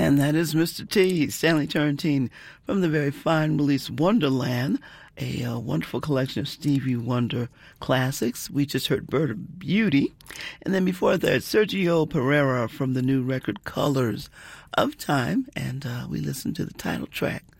And that is Mr. T, Stanley Turrentine, from the very fine release Wonderland, a wonderful collection of Stevie Wonder classics. We just heard Bird of Beauty. And then before that, Sergio Pereira from the new record Colors of Time. And we listened to the title track